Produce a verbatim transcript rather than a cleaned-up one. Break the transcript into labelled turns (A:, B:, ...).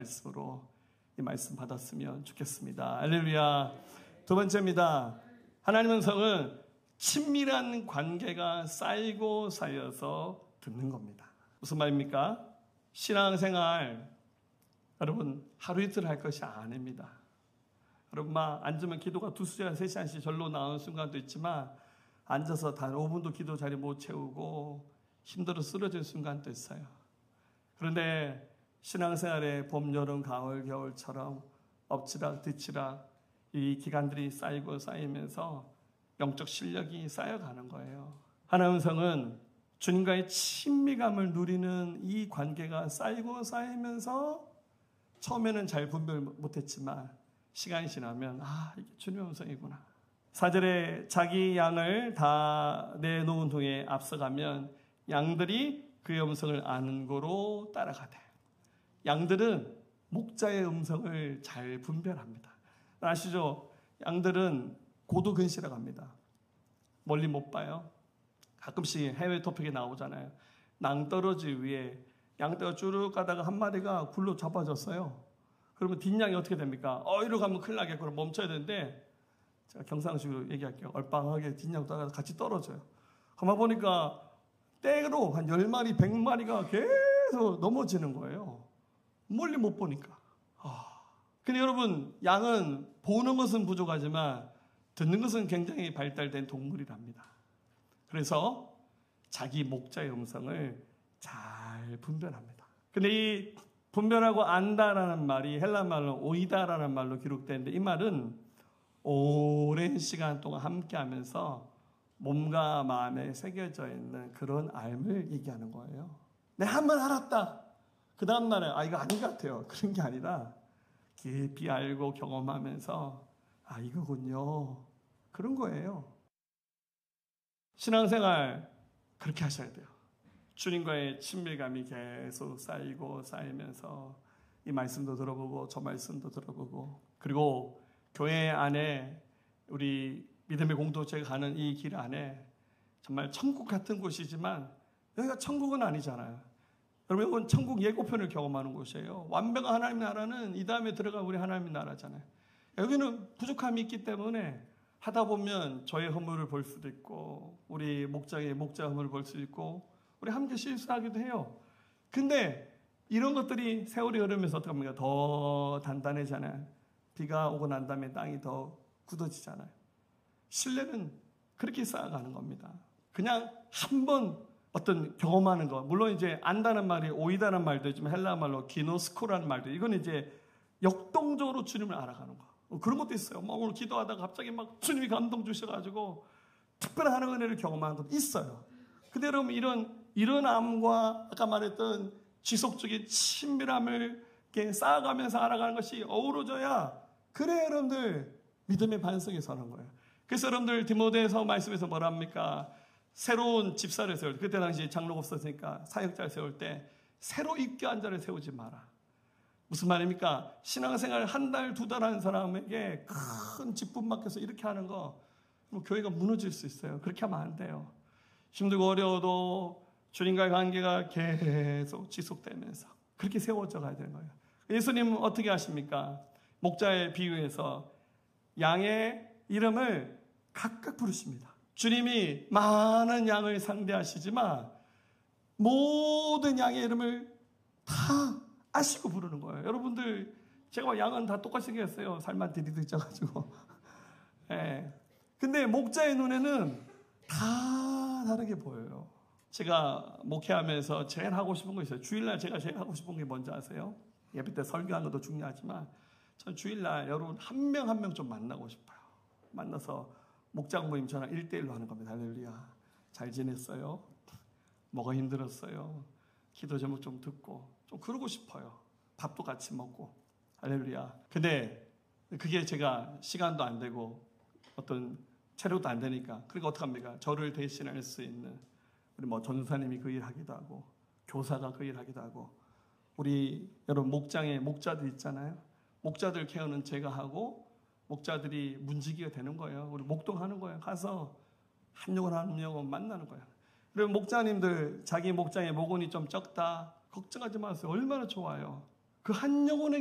A: 말씀으로 이 말씀 받았으면 좋겠습니다. 할렐루야. 두 번째입니다. 하나님의 성은 친밀한 관계가 쌓이고 쌓여서 듣는 겁니다. 무슨 말입니까? 신앙생활 여러분 하루 이틀 할 것이 아닙니다. 여러분 막 앉으면 기도가 두 시간 세 시간씩 절로 나오는 순간도 있지만 앉아서 단 오 분도 기도 자리 못 채우고 힘들어 쓰러진 순간도 있어요. 그런데 신앙생활의 봄, 여름, 가을, 겨울처럼 엎치락 뒤치락 이 기간들이 쌓이고 쌓이면서 영적 실력이 쌓여가는 거예요. 하나님의 성은 주님과의 친밀감을 누리는 이 관계가 쌓이고 쌓이면서 처음에는 잘 분별 못했지만 시간이 지나면 아 이게 주님의 음성이구나. 사절에 자기 양을 다 내놓은 후에 앞서가면 양들이 그의 음성을 아는 고로 따라가대. 양들은 목자의 음성을 잘 분별합니다. 아시죠? 양들은 고도근시라고 합니다. 멀리 못 봐요. 가끔씩 해외 토픽에 나오잖아요. 낭떠러지 위에 양떼가 쭉 가다가 한 마리가 굴로 잡아졌어요. 그러면 뒷양이 어떻게 됩니까? 어, 이리로 가면 큰일 나겠구나. 멈춰야 되는데 제가 경상식으로 얘기할게요. 얼빵하게 뒷양 따라가서 같이 떨어져요. 가만 보니까 때로 한 열 마리, 백 마리가 계속 넘어지는 거예요. 멀리 못 보니까. 아. 근데 여러분, 양은 보는 것은 부족하지만 듣는 것은 굉장히 발달된 동물이랍니다. 그래서 자기 목자의 음성을 잘 분별합니다. 근데 이 분별하고 안다라는 말이 헬라 말로 오이다라는 말로 기록되는데 이 말은 오랜 시간 동안 함께 하면서 몸과 마음에 새겨져 있는 그런 알을 얘기하는 거예요. 내가 한 번 알았다. 그 다음날에 아 이거 아닌 것 같아요. 그런 게 아니라 깊이 알고 경험하면서 아 이거군요. 그런 거예요. 신앙생활 그렇게 하셔야 돼요. 주님과의 친밀감이 계속 쌓이고 쌓이면서 이 말씀도 들어보고 저 말씀도 들어보고 그리고 교회 안에 우리 믿음의 공동체가 가는 이 길 안에 정말 천국 같은 곳이지만 여기가 천국은 아니잖아요. 여러분 이건 천국 예고편을 경험하는 곳이에요. 완벽한 하나님의 나라는 이 다음에 들어간 우리 하나님의 나라잖아요. 여기는 부족함이 있기 때문에 하다 보면 저의 허물을 볼 수도 있고 우리 목자의 목자 허물을 볼 수도 있고 우리 함께 실수하기도 해요. 근데 이런 것들이 세월이 흐르면서 어떻게 합니까? 더 단단해지잖아요. 비가 오고 난 다음에 땅이 더 굳어지잖아요. 신뢰는 그렇게 쌓아가는 겁니다. 그냥 한번 어떤 경험하는 거. 물론 이제 안다는 말이 오이다는 말도 있지만 헬라 말로 기노스코라는 말도 이건 이제 역동적으로 주님을 알아가는 거. 그런 것도 있어요. 막 오늘 기도하다가 갑자기 막 주님이 감동 주셔가지고 특별한 하나님의 은혜를 경험하는 것도 있어요. 근데 여러분 이런 일어남과 아까 말했던 지속적인 친밀함을 이렇게 쌓아가면서 알아가는 것이 어우러져야 그래 여러분들 믿음의 반석에 서는 거예요. 그래서 여러분들 디모데서 말씀에서 뭐라 합니까? 새로운 집사를 세울 때 그때 당시 장로가 없었으니까 사역자를 세울 때 새로 입교한 자를 세우지 마라. 무슨 말입니까? 신앙생활 한 달, 두 달 하는 사람에게 큰 직분 맡겨서 이렇게 하는 거 교회가 무너질 수 있어요. 그렇게 하면 안 돼요. 힘들고 어려워도 주님과의 관계가 계속 지속되면서 그렇게 세워져 가야 되는 거예요. 예수님은 어떻게 하십니까? 목자의 비유에서 양의 이름을 각각 부르십니다. 주님이 많은 양을 상대하시지만 모든 양의 이름을 다 아시고 부르는 거예요. 여러분들 제가 양은 다 똑같이 생겼어요. 살만 디디디 쪄가지고. 네. 근데 목자의 눈에는 다 다르게 보여요. 제가 목회하면서 제일 하고 싶은 거 있어요. 주일날 제가 제일 하고 싶은 게 뭔지 아세요? 예배 때 설교하는 것도 중요하지만 전 주일날 여러분 한 명 한 명 좀 만나고 싶어요. 만나서 목장 모임 저랑 일 대일로 하는 겁니다. 할렐루야. 잘 지냈어요? 뭐가 힘들었어요? 기도 제목 좀 듣고 좀 그러고 싶어요. 밥도 같이 먹고. 할렐루야. 근데 그게 제가 시간도 안 되고 어떤 체력도 안 되니까 그러니까 어떡합니까? 저를 대신할 수 있는 우리 뭐 전사님이 그 일 하기도 하고 교사가 그 일 하기도 하고 우리 여러분 목장에 목자들 있잖아요. 목자들 케어는 제가 하고 목자들이 문지기가 되는 거예요. 우리 목동하는 거예요. 가서 한 영혼 한 영혼 만나는 거예요. 그리고 목자님들 자기 목장에 목원이 좀 적다 걱정하지 마세요. 얼마나 좋아요. 그 한 영혼에게